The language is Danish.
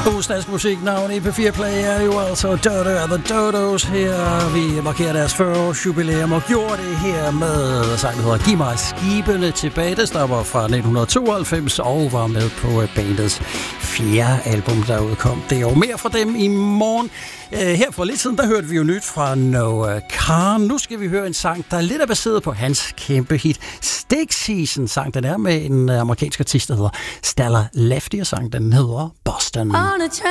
Dansk musiknavn i P4 Play er jo altså Dodo og The Dodos her. Vi markerer deres 40-års jubilæum og gjorde det her med sang, der hedder Giv mig skibene tilbage. Det stammer fra 1992 og var med på bandets 4. album, der udkom. Det er jo mere fra dem i morgen. Her for lidt siden, der hørte vi jo nyt fra Noah Kahan. Nu skal vi høre en sang, der er lidt baseret på hans kæmpe hit Stick Season sang. Den er med en amerikansk artist, der hedder Stella Lefty, og sang den hedder Boston.